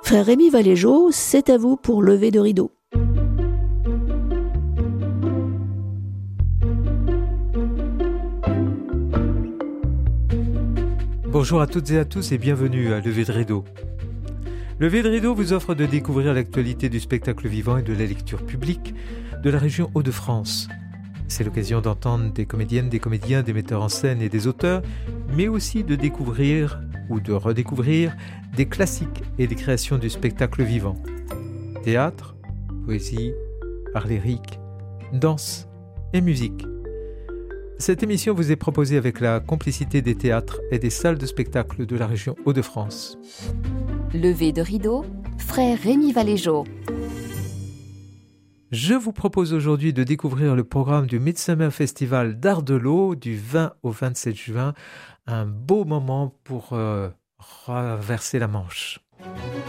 Frère Rémi Valégeau, c'est à vous pour lever de rideau. Bonjour à toutes et à tous et bienvenue à Lever de rideau. Lever de rideau vous offre de découvrir l'actualité du spectacle vivant et de la lecture publique de la région Hauts-de-France. C'est l'occasion d'entendre des comédiennes, des comédiens, des metteurs en scène et des auteurs, mais aussi de découvrir ou de redécouvrir des classiques et des créations du spectacle vivant. Théâtre, poésie, art lyrique, danse et musique. Cette émission vous est proposée avec la complicité des théâtres et des salles de spectacle de la région Hauts-de-France. Lever de rideau, frère Rémi Valégeau. Je vous propose aujourd'hui de découvrir le programme du Midsummer Festival d'Art de l'Eau du 20 au 27 juin. Un beau moment pour traverser la Manche.